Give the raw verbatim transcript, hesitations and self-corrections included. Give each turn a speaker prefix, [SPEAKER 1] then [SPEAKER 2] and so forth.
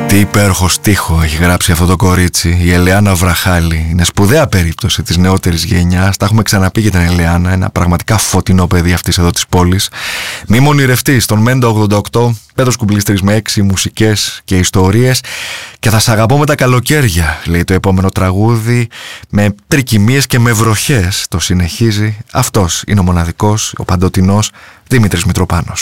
[SPEAKER 1] Τι υπέροχο στίχο έχει γράψει αυτό το κορίτσι, η Ελεάνα Βραχάλη. Είναι σπουδαία περίπτωση της νεότερης γενιάς. Τα έχουμε ξαναπεί για την Ελεάνα, ένα πραγματικά φωτεινό παιδί αυτής εδώ της πόλης. Μη μονηρευτείς, στον Μέντα ογδόντα οκτώ, Πέτρος Κουμπλίστρης με έξι μουσικές και ιστορίες. Και θα σ' αγαπώ με τα καλοκαίρια, λέει το επόμενο τραγούδι, με τρικυμίες και με βροχές. Το συνεχίζει. Αυτός είναι ο μοναδικός, ο παντοτινός Δημήτρης Μητροπάνος.